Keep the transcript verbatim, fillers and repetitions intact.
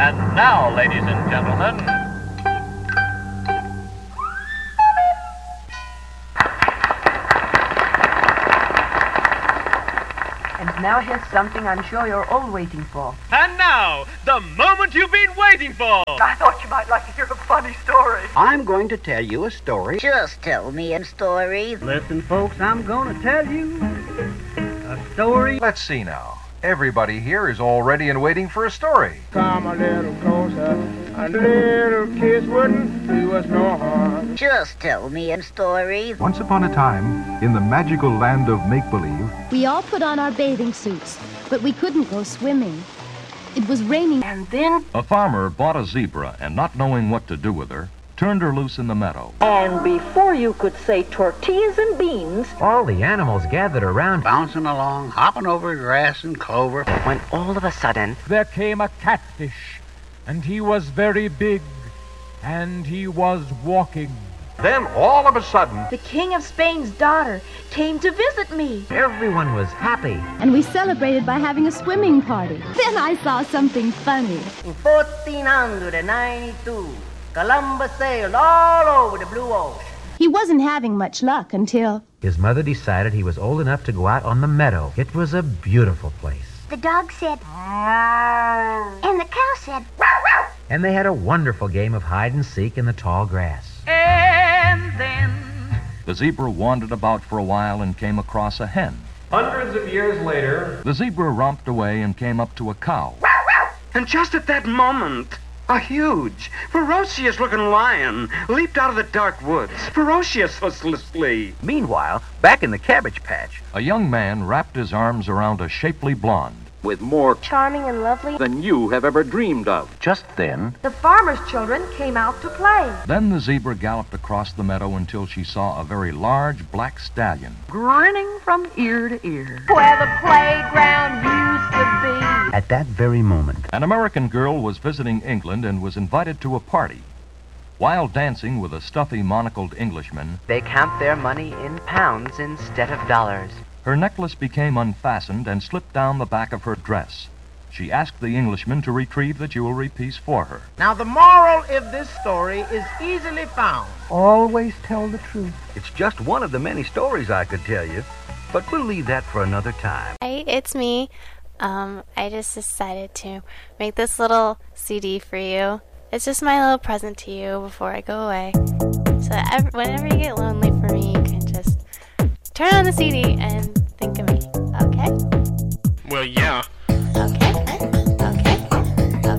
And now, ladies and gentlemen... And now here's something I'm sure you're all waiting for. And now, the moment you've been waiting for! I thought you might like to hear a funny story. I'm going to tell you a story. Just tell me a story. Listen, folks, I'm going to tell you a story. Let's see now. Everybody here is all ready and waiting for a story. Come a little closer, a little kiss wouldn't do us no harm. Just tell me a story. Once upon a time, in the magical land of make-believe, we all put on our bathing suits, but we couldn't go swimming. It was raining. And then... A farmer bought a zebra and, not knowing what to do with her, turned her loose in the meadow. And before you could say tortillas and beans, all the animals gathered around, bouncing along, hopping over grass and clover, when all of a sudden there came a catfish, and he was very big, and he was walking. Then, all of a sudden, the King of Spain's daughter came to visit me. Everyone was happy. And we celebrated by having a swimming party. Then I saw something funny. In fourteen ninety-two, Columbus sailed all over the blue ocean. He wasn't having much luck until... his mother decided he was old enough to go out on the meadow. It was a beautiful place. The dog said... and the cow said... and they had a wonderful game of hide and seek in the tall grass. And then... the zebra wandered about for a while and came across a hen. Hundreds of years later... the zebra romped away and came up to a cow. And just at that moment... a huge, ferocious-looking lion leaped out of the dark woods, ferociously. Meanwhile, back in the cabbage patch, a young man wrapped his arms around a shapely blonde. With more charming and lovely than you have ever dreamed of. Just then, the farmer's children came out to play. Then the zebra galloped across the meadow until she saw a very large black stallion, grinning from ear to ear, where the playground used to be. At that very moment, an American girl was visiting England and was invited to a party. While dancing with a stuffy, monocled Englishman, they count their money in pounds instead of dollars. Her necklace became unfastened and slipped down the back of her dress. She asked the Englishman to retrieve the jewelry piece for her. Now, the moral of this story is easily found. Always tell the truth. It's just one of the many stories I could tell you, but we'll leave that for another time. Hey, it's me. Um, I just decided to make this little C D for you. It's just my little present to you before I go away. So every, whenever you get lonely for me, you can just turn on the C D and think of me, okay? Well, yeah.